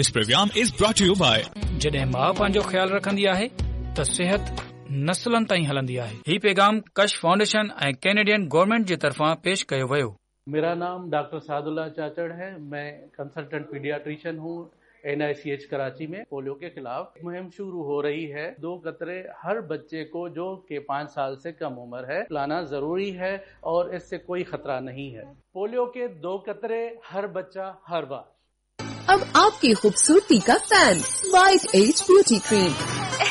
This program is brought to you by जॾहिं मां पंहिंजो ख्याल रखंदी आहे त सिहत नस्लनि ताईं हलंदी आहे। ही पैगाम कश फाउंडेशन ऐं कैनेडियन गवर्नमेंट जे तरफ़ां पेश कयो वियो। मेरा नाम डॉक्टर सादुल्ला चाचड़ है। मैं कंसल्टेंट पीडियाट्रिशियन हूँ NICH कराची में। पोलियो के खिलाफ मुहिम शुरू हो रही है। 2 कतरे हर बच्चे को जो कि 5 साल से कम उम्र है पिलाना जरूरी है और इससे कोई खतरा नहीं है। पोलियो के 2 कतरे हर बच्चा हर बार। अब आपकी खूबसूरती का fan white as beauty cream